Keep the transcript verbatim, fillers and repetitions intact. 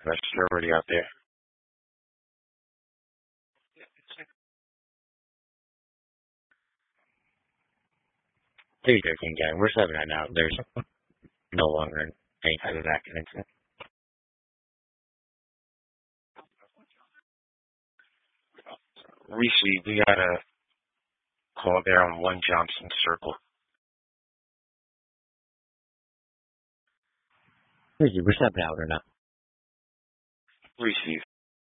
That's already out there. Please, thirteen gang. We're seven right now. There's no longer any type of active incident. Reese, we got a call there on one Johnson Circle. Reese, we're seven out or not? Receive.